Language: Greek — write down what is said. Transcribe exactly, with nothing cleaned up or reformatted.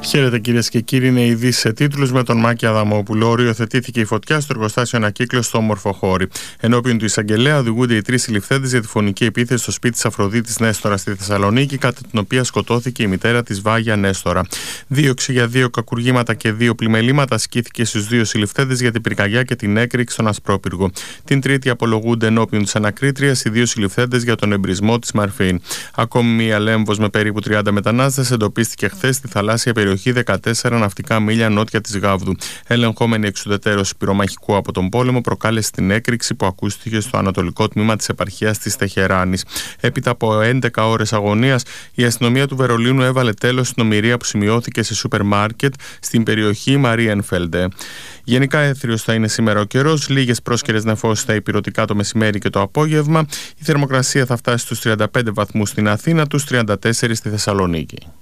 Χαίρετε κυρίες και κύριοι, είναι ειδήσεις σε τίτλους με τον Μάκη Αδαμόπουλο. Οριοθετήθηκε η φωτιά στο εργοστάσιο Ανακύκλωση στο Ομορφοχώρι. Ενώπιον του εισαγγελέα οδηγούνται οι τρεις συλληφθέντες για τη φωνική επίθεση στο σπίτι της Αφροδίτης Νέστορα στη Θεσσαλονίκη, κατά την οποία σκοτώθηκε η μητέρα της Βάγια Νέστορα. Δίωξη για δύο κακουργήματα και δύο πλημελήματα ασκήθηκε στους δύο συλληφθέντες για την πυρκαγιά και την έκρηξη στον Ασπρόπυργο. Την Τρίτη απολογούνται ενώπιον της ανακρίτριας οι δύο συλληφθέντες για τον εμπρισμό της Μαρφίν. Ακόμη μία λέμβος με περίπου τριάντα μετανάστες εντοπίστηκε χθες στη θαλάσσια περιοχή δεκατέσσερα ναυτικά μίλια νότια της Γάβδου. Ελεγχόμενη εξουδετερώση πυρομαχικού από τον πόλεμο προκάλεσε την έκρηξη που ακούστηκε στο ανατολικό τμήμα της επαρχίας της Τεχεράνης. Έπειτα από έντεκα ώρες αγωνίας, η αστυνομία του Βερολίνου έβαλε τέλος στην ομηρία που σημειώθηκε σε σούπερ μάρκετ στην περιοχή Μαρίενφελντε. Γενικά έθριος θα είναι σήμερα ο καιρός, λίγες πρόσκαιρες νεφώσεις στα ηπειρωτικά το μεσημέρι και το απόγευμα. Η θερμοκρασία θα φτάσει στους τριάντα πέντε βαθμούς στην Αθήνα, τους τριάντα τέσσερα στη Θεσσαλονίκη.